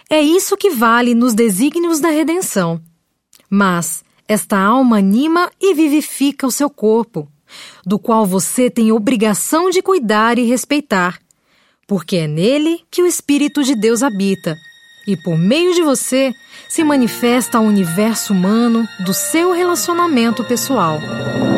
É isso que vale nos desígnios da redenção. Mas esta alma anima e vivifica o seu corpo, do qual você tem obrigação de cuidar e respeitar, porque é nele que o Espírito de Deus habita, e por meio de você se manifesta ao universo humano do seu relacionamento pessoal.